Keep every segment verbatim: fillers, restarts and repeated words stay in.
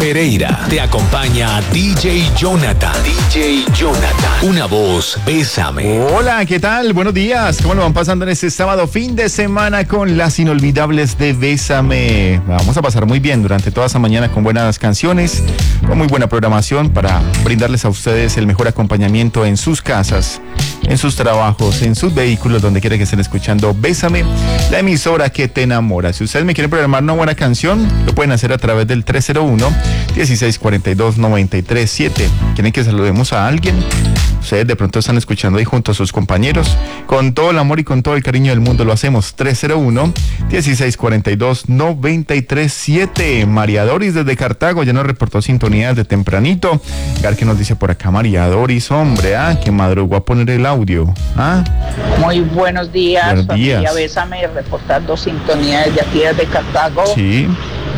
Pereira. Te acompaña D J Jonathan. D J Jonathan. Una voz, bésame. Hola, ¿qué tal? Buenos días. ¿Cómo lo van pasando en este sábado fin de semana con las inolvidables de Bésame? Vamos a pasar muy bien durante toda esta mañana con buenas canciones, con muy buena programación para brindarles a ustedes el mejor acompañamiento en sus casas, en sus trabajos, en sus vehículos, donde quiera que estén escuchando Bésame, la emisora que te enamora. Si ustedes me quieren programar una buena canción, lo pueden hacer a través del tres cero uno, dieciséis cuarenta y dos, noventa y tres siete. ¿Quieren que saludemos a alguien? Ustedes de pronto están escuchando ahí junto a sus compañeros. Con todo el amor y con todo el cariño del mundo lo hacemos. tres cero uno, dieciséis cuarenta y dos, noventa y tres siete. María Doris desde Cartago ya nos reportó sintonía de tempranito. Gar que nos dice por acá María Doris, hombre, ah, que madrugó a poner el audio. Ah. Muy buenos días, buenos familia días. Bésame, reportando sintonía desde aquí desde Cartago. Sí.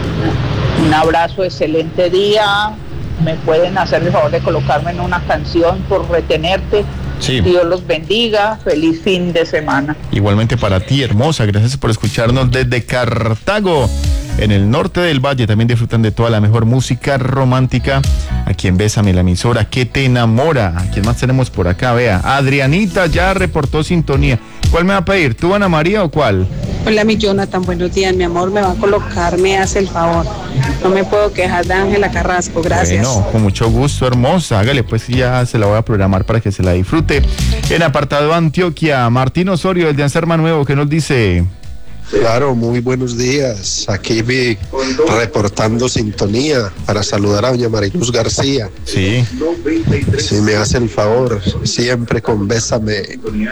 Un abrazo, excelente día. Me pueden hacer el favor de colocarme en una canción por retenerte. Sí. Dios los bendiga, feliz fin de semana. Igualmente para ti, hermosa, gracias por escucharnos desde Cartago, en el norte del valle. También disfrutan de toda la mejor música romántica aquí en Bésame, la emisora que te enamora. ¿A quién más tenemos por acá? Vea, Adrianita ya reportó sintonía. ¿Cuál me va a pedir? ¿Tú, Ana María, o cuál? Hola, mi Jonathan, buenos días, mi amor, me va a colocar, me hace el favor. No me puedo quejar de Ángela Carrasco, gracias. Bueno, con mucho gusto, hermosa. Hágale, pues ya se la voy a programar para que se la disfrute. En apartado Antioquia, Martín Osorio, el de Anserma Nuevo, ¿qué nos dice? Claro, muy buenos días. Aquí vi reportando sintonía para saludar a doña Mariluz García. Sí. Si me hace el favor, siempre con Bésame.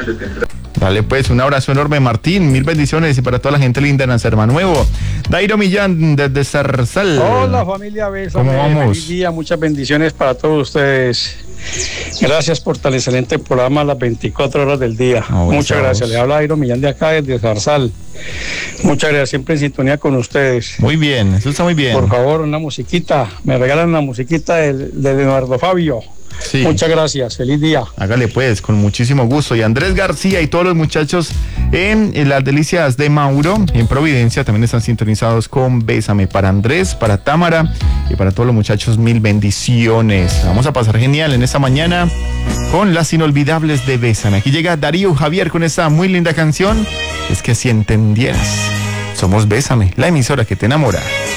Dale pues, un abrazo enorme, Martín, mil bendiciones y para toda la gente linda en Anserma Nuevo. Dairo Millán desde Zarzal. Hola familia Bésame, ¿Cómo vamos? feliz día, muchas bendiciones para todos ustedes. Gracias por tan excelente programa las veinticuatro horas del día. Oh, muchas gracias. gracias, le habla Dairo Millán de acá desde Zarzal. Muchas gracias, siempre en sintonía con ustedes. Muy bien, eso está muy bien. Por favor, una musiquita, me regalan una musiquita de, de Leonardo Fabio. Sí. Muchas gracias, feliz día. Hágale pues, con muchísimo gusto. Y Andrés García y todos los muchachos en, en las delicias de Mauro, en Providencia, también están sintonizados con Bésame. Para Andrés, para Támara y para todos los muchachos, mil bendiciones. Vamos a pasar genial en esta mañana con las inolvidables de Bésame. Aquí llega Darío Javier con esta muy linda canción. Es que si entendieras, somos Bésame, la emisora que te enamora.